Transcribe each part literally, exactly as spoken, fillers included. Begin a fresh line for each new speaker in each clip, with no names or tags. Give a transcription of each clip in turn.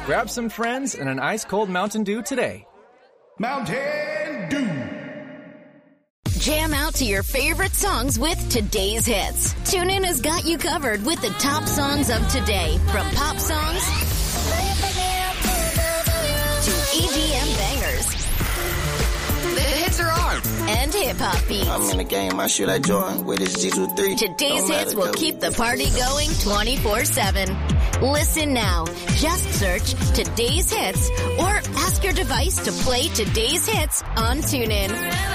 Grab some friends and an ice-cold Mountain Dew today.
Mountain Dew.
Jam out to your favorite songs with today's hits. TuneIn has got you covered with the top songs of today, from pop songs to E D M bangers. The hits are on, and hip-hop beats.
I'm in the game, I shoot like Jordan with his G two three.
Today's hits will keep the party going twenty-four seven. Listen now. Just search Today's Hits or ask your device to play Today's Hits on TuneIn.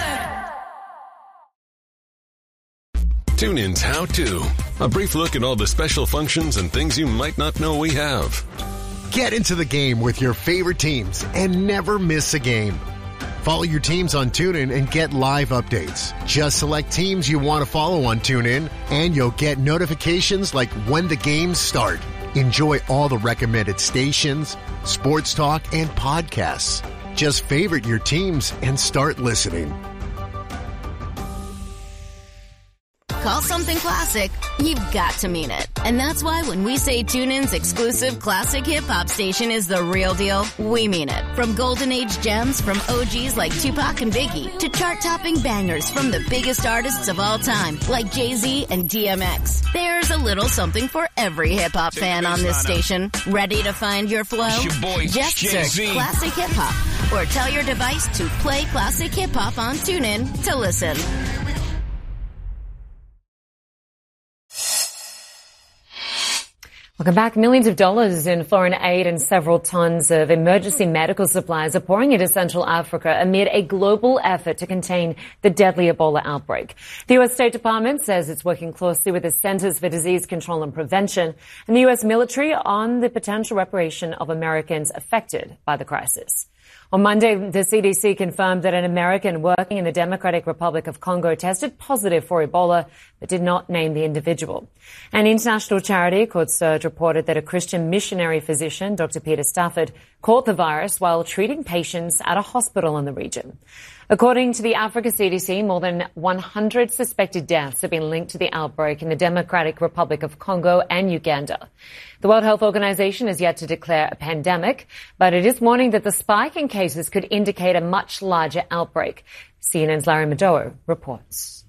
TuneIn's How To. A brief look at all the special functions and things you might not know we have.
Get into the game with your favorite teams and never miss a game. Follow your teams on TuneIn and get live updates. Just select teams you want to follow on TuneIn and you'll get notifications like when the games start. Enjoy all the recommended stations, sports talk, and podcasts. Just favorite your teams and start listening.
Call something classic, you've got to mean it. And that's why when we say TuneIn's exclusive classic hip-hop station is the real deal, we mean it. From golden age gems from O Gs like Tupac and Biggie to chart-topping bangers from the biggest artists of all time like Jay-Z and D M X. There's a little something for every hip-hop fan on this station. Ready to find your flow? Just search Classic Hip-Hop or tell your device to play Classic Hip-Hop on TuneIn to listen.
Welcome back. Millions of dollars in foreign aid and several tons of emergency medical supplies are pouring into Central Africa amid a global effort to contain the deadly Ebola outbreak. The U S State Department says it's working closely with the Centers for Disease Control and Prevention and the U S military on the potential repatriation of Americans affected by the crisis. On Monday, the C D C confirmed that an American working in the Democratic Republic of Congo tested positive for Ebola, but did not name the individual. An international charity called Surge reported that a Christian missionary physician, Doctor Peter Stafford, caught the virus while treating patients at a hospital in the region. According to the Africa C D C, more than one hundred suspected deaths have been linked to the outbreak in the Democratic Republic of Congo and Uganda. The World Health Organization has yet to declare a pandemic, but it is warning that the spike in cases could indicate a much larger outbreak. C N N's Larry Madowo reports.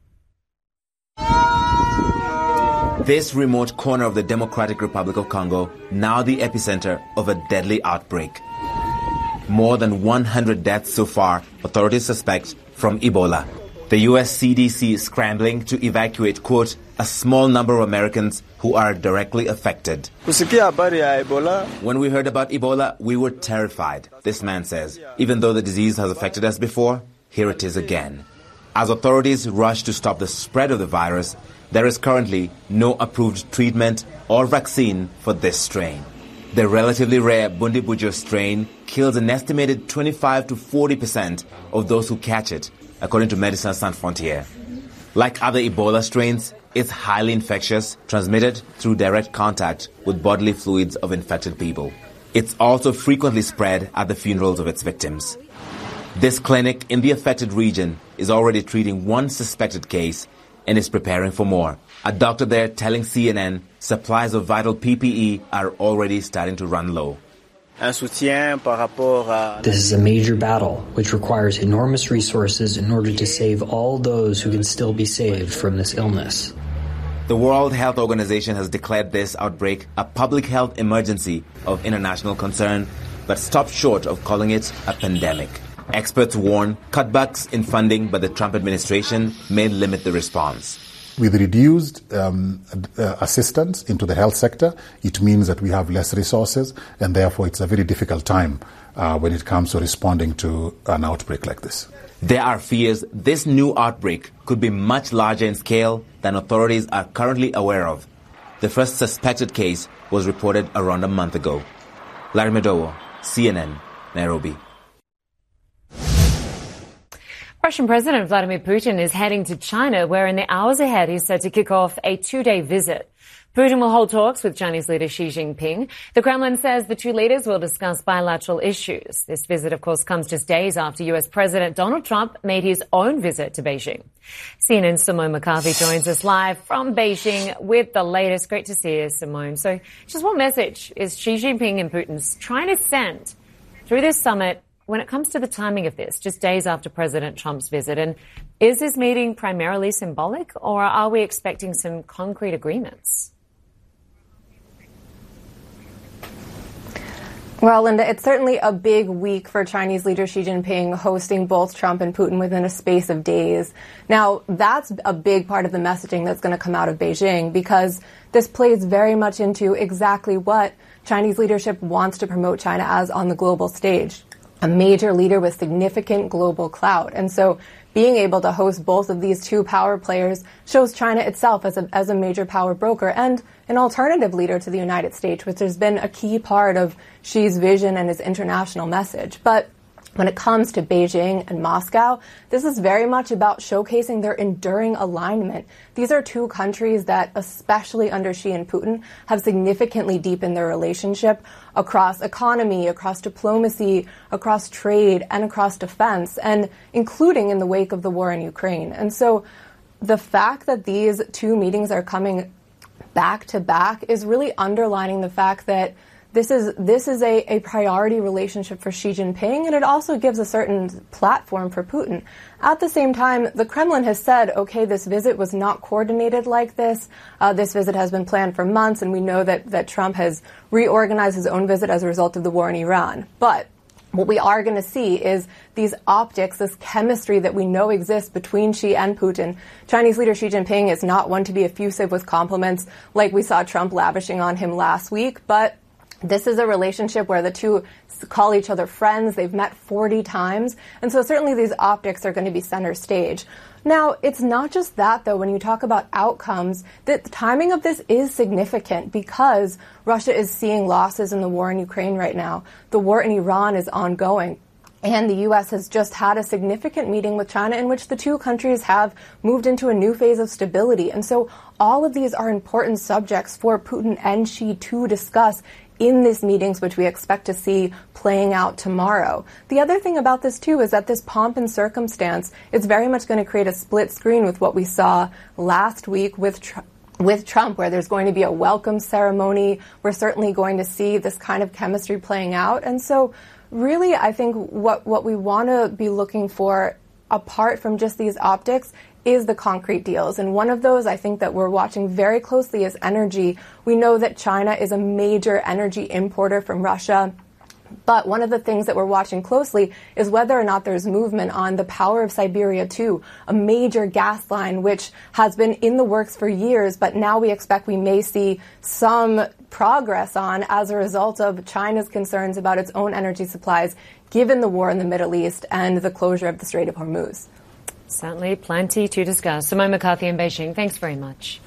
This remote corner of the Democratic Republic of Congo, now the epicenter of a deadly outbreak. More than one hundred deaths so far, authorities suspect, from Ebola. The U S C D C is scrambling to evacuate, quote, a small number of Americans who are directly affected. When we heard about Ebola, we were terrified, this man says. Even though the disease has affected us before, here it is again. As authorities rush to stop the spread of the virus, there is currently no approved treatment or vaccine for this strain. The relatively rare Bundibugyo strain kills an estimated twenty-five to forty percent of those who catch it, according to Médecins Sans Frontières. Like other Ebola strains, it's highly infectious, transmitted through direct contact with bodily fluids of infected people. It's also frequently spread at the funerals of its victims. This clinic in the affected region is already treating one suspected case and is preparing for more. A doctor there telling C N N supplies of vital P P E are already starting to run low.
This is a major battle, which requires enormous resources in order to save all those who can still be saved from this illness.
The World Health Organization has declared this outbreak a public health emergency of international concern, but stopped short of calling it a pandemic. Experts warn cutbacks in funding by the Trump administration may limit the response.
With reduced um, uh, assistance into the health sector, it means that we have less resources, and therefore it's a very difficult time uh, when it comes to responding to an outbreak like this.
There are fears this new outbreak could be much larger in scale than authorities are currently aware of. The first suspected case was reported around a month ago. Larry Madowo, C N N, Nairobi.
Russian President Vladimir Putin is heading to China, where in the hours ahead he's set to kick off a two-day visit. Putin will hold talks with Chinese leader Xi Jinping. The Kremlin says the two leaders will discuss bilateral issues. This visit, of course, comes just days after U S President Donald Trump made his own visit to Beijing. C N N's Simone McCarthy joins us live from Beijing with the latest. Great to see you, Simone. So just what message is Xi Jinping and Putin's trying to send through this summit when it comes to the timing of this, just days after President Trump's visit? And is this meeting primarily symbolic, or are we expecting some concrete agreements?
Well, Linda, it's certainly a big week for Chinese leader Xi Jinping hosting both Trump and Putin within a space of days. Now, that's a big part of the messaging that's going to come out of Beijing, because this plays very much into exactly what Chinese leadership wants to promote China as on the global stage, a major leader with significant global clout. And so being able to host both of these two power players shows China itself as a, as a major power broker and an alternative leader to the United States, which has been a key part of Xi's vision and his international message. But when it comes to Beijing and Moscow, this is very much about showcasing their enduring alignment. These are two countries that, especially under Xi and Putin, have significantly deepened their relationship across economy, across diplomacy, across trade, and across defense, and including in the wake of the war in Ukraine. And so the fact that these two meetings are coming back to back is really underlining the fact that This is this is a, a priority relationship for Xi Jinping, and it also gives a certain platform for Putin. At the same time, the Kremlin has said, okay, this visit was not coordinated like this. Uh, this visit has been planned for months, and we know that, that Trump has reorganized his own visit as a result of the war in Iran. But what we are going to see is these optics, this chemistry that we know exists between Xi and Putin. Chinese leader Xi Jinping is not one to be effusive with compliments like we saw Trump lavishing on him last week, but this is a relationship where the two call each other friends. They've met forty times. And so certainly these optics are going to be center stage. Now, it's not just that, though. When you talk about outcomes, the timing of this is significant because Russia is seeing losses in the war in Ukraine right now. The war in Iran is ongoing. And the U S has just had a significant meeting with China in which the two countries have moved into a new phase of stability. And so all of these are important subjects for Putin and Xi to discuss in these meetings, which we expect to see playing out tomorrow. The other thing about this, too, is that this pomp and circumstance is very much going to create a split screen with what we saw last week with Trump. With Trump, where there's going to be a welcome ceremony. We're certainly going to see this kind of chemistry playing out. And so really, I think what, what we want to be looking for, apart from just these optics, is the concrete deals. And one of those I think that we're watching very closely is energy. We know that China is a major energy importer from Russia. But one of the things that we're watching closely is whether or not there's movement on the Power of Siberia two, a major gas line which has been in the works for years, but now we expect we may see some progress on as a result of China's concerns about its own energy supplies, given the war in the Middle East and the closure of the Strait of Hormuz.
Certainly plenty to discuss. Simone McCarthy in Beijing, thanks very much.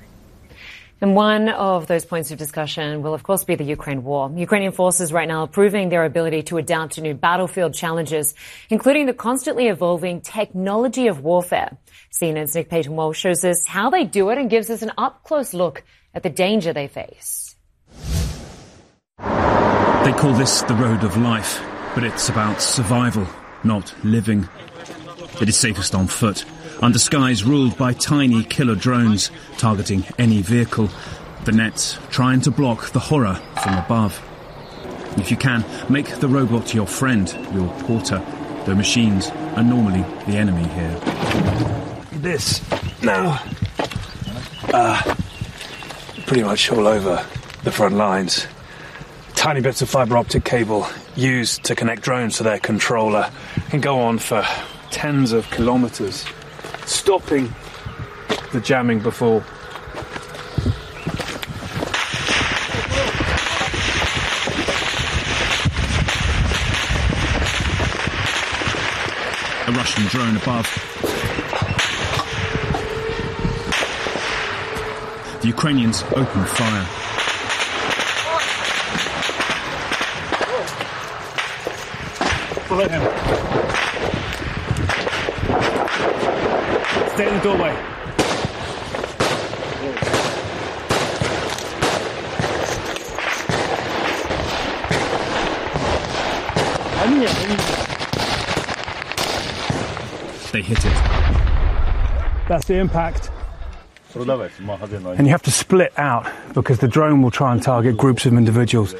And one of those points of discussion will, of course, be the Ukraine war. Ukrainian forces right now are proving their ability to adapt to new battlefield challenges, including the constantly evolving technology of warfare. C N N's Nick Payton-Walsh shows us how they do it and gives us an up-close look at the danger they face.
They call this the road of life, but it's about survival, not living. It is safest on foot, under skies ruled by tiny killer drones targeting any vehicle. The nets trying to block the horror from above. If you can, make the robot your friend, your porter, though machines are normally the enemy here.
This now, uh, pretty much all over the front lines. Tiny bits of fibre optic cable used to connect drones to their controller can go on for tens of kilometres, stopping the jamming before.
A Russian drone above. The Ukrainians open fire.
Follow him. Stay in the doorway.
They hit it.
That's the impact. And you have to split out because the drone will try and target groups of individuals.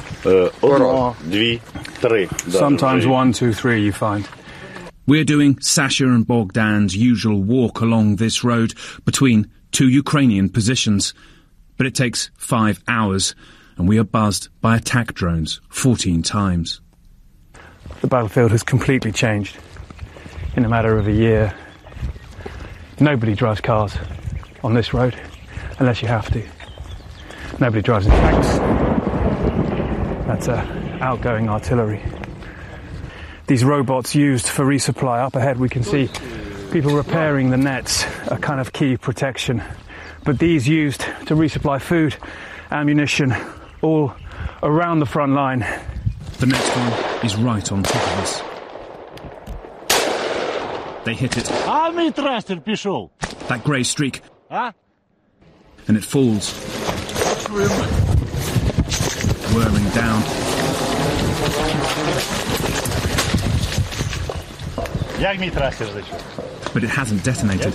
Sometimes one, two, three, you find.
We're doing Sasha and Bogdan's usual walk along this road between two Ukrainian positions. But it takes five hours, and we are buzzed by attack drones fourteen times.
The battlefield has completely changed in a matter of a year. Nobody drives cars on this road unless you have to. Nobody drives in tanks. That's uh, outgoing artillery. These robots used for resupply. Up ahead we can see people repairing the nets, a kind of key protection. But these used to resupply food, ammunition, all around the front line.
The next one is right on top of us. They hit it. That grey streak. And it falls. Whirling down. But it hasn't detonated.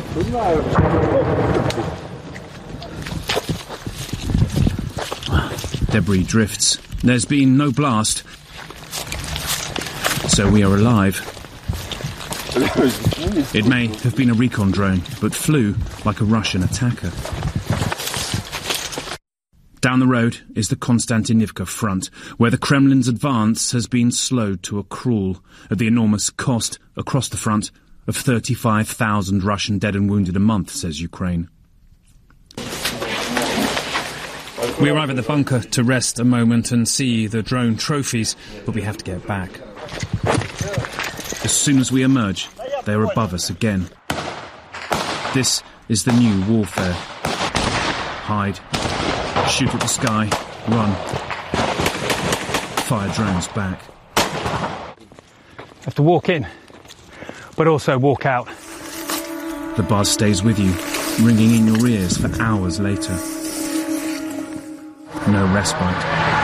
Debris drifts. There's been no blast. So we are alive. It may have been a recon drone, but flew like a Russian attacker. Down the road is the Konstantinivka front, where the Kremlin's advance has been slowed to a crawl at the enormous cost across the front of thirty-five thousand Russian dead and wounded a month, says Ukraine. We arrive at the bunker to rest a moment and see the drone trophies, but we have to get back. As soon as we emerge, they are above us again. This is the new warfare. Hide, shoot at the sky, run, fire drones back.
Have to walk in, but also walk out.
The buzz stays with you, ringing in your ears for hours later. No respite.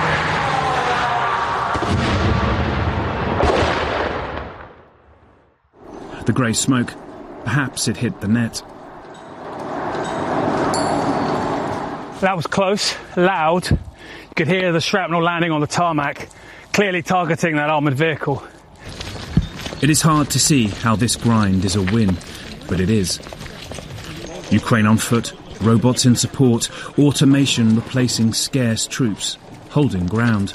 The grey smoke, perhaps it hit the net.
That was close, loud. You could hear the shrapnel landing on the tarmac, clearly targeting that armoured vehicle.
It is hard to see how this grind is a win, but it is. Ukraine on foot, robots in support, automation replacing scarce troops, holding ground.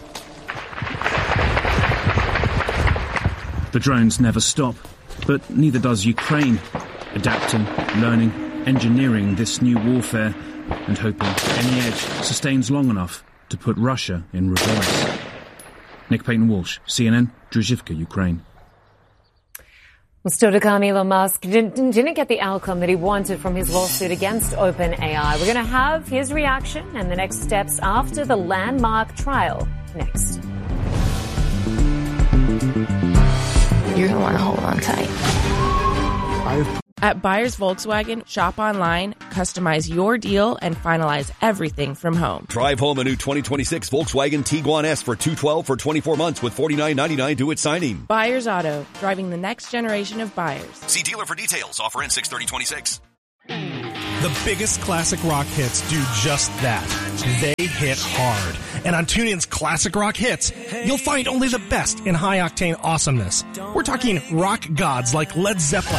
The drones never stop, but neither does Ukraine, adapting, learning, engineering this new warfare, and hoping any edge sustains long enough to put Russia in reverse. Nick Payton-Walsh, C N N, Druzhivka, Ukraine.
Well, still to come, Elon Musk didn't, didn't get the outcome that he wanted from his lawsuit against OpenAI. We're going to have his reaction and the next steps after the landmark trial next.
You're going to want to hold on tight.
At Buyers Volkswagen, shop online, customize your deal, and finalize everything from home.
Drive home a new twenty twenty-six Volkswagen Tiguan S for two hundred twelve dollars for twenty-four months with forty-nine ninety-nine due at signing.
Buyers Auto, driving the next generation of buyers.
See dealer for details. Offer in six thirty twenty-six.
The biggest classic rock hits do just that. They hit hard. And on TuneIn's Classic Rock Hits, you'll find only the best in high-octane awesomeness. We're talking rock gods like Led Zeppelin,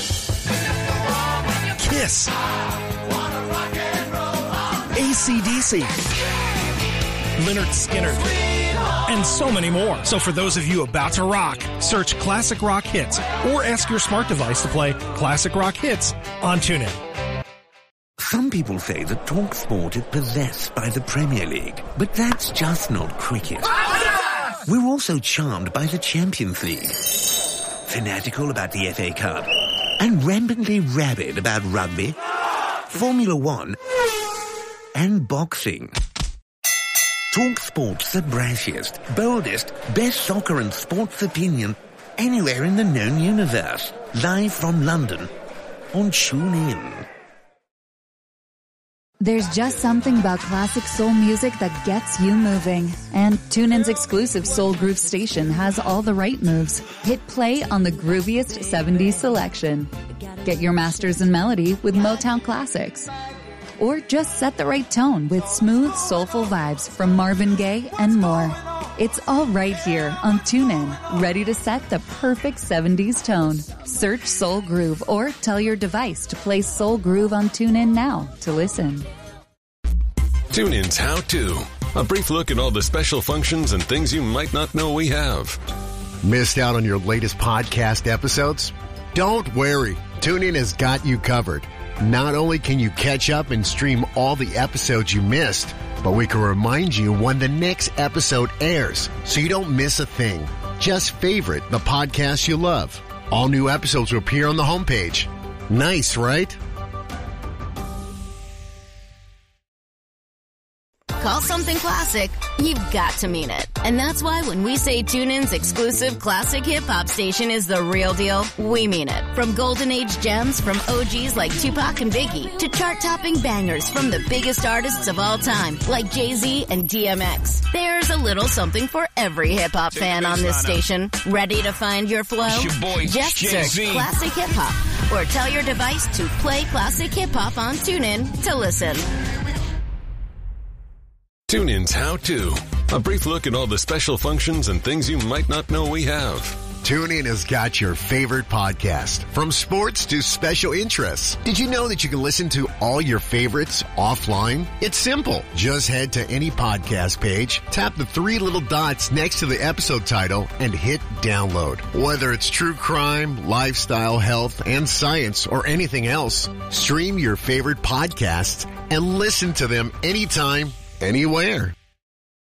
Kiss, A C D C, Lynyrd Skynyrd, and so many more. So for those of you about to rock, search Classic Rock Hits or ask your smart device to play Classic Rock Hits on TuneIn.
Some people say that TalkSport is possessed by the Premier League, but that's just not cricket. We're also charmed by the Champions League, fanatical about the F A Cup, and rampantly rabid about rugby, Formula One, and boxing. TalkSport's the brashiest, boldest, best soccer and sports opinion anywhere in the known universe. Live from London on TuneIn.
There's just something about classic soul music that gets you moving. And TuneIn's exclusive Soul Groove station has all the right moves. Hit play on the grooviest seventies selection. Get your masters in melody with Motown classics. Or just set the right tone with smooth, soulful vibes from Marvin Gaye and more. It's all right here on TuneIn, ready to set the perfect seventies tone. Search Soul Groove or tell your device to play Soul Groove on TuneIn now to listen.
TuneIn's How To. A brief look at all the special functions and things you might not know we have.
Missed out on your latest podcast episodes? Don't worry. TuneIn has got you covered. Not only can you catch up and stream all the episodes you missed, but we can remind you when the next episode airs so you don't miss a thing. Just favorite the podcast you love. All new episodes will appear on the homepage. Nice, right?
Call something classic, you've got to mean it. And that's why when we say TuneIn's exclusive classic hip-hop station is the real deal, we mean it. From golden age gems from O Gs like Tupac and Biggie to chart-topping bangers from the biggest artists of all time like Jay-Z and D M X. There's a little something for every hip-hop fan on this station. Ready to find your flow?
It's your boy,
Just
Jay-Z.
search classic hip-hop or tell your device to play classic hip-hop on TuneIn to listen.
TuneIn's How To. A brief look at all the special functions and things you might not know we have.
TuneIn has got your favorite podcast, from sports to special interests. Did you know that you can listen to all your favorites offline? It's simple. Just head to any podcast page, tap the three little dots next to the episode title, and hit download. Whether it's true crime, lifestyle, health, and science, or anything else, stream your favorite podcasts and listen to them anytime, anywhere.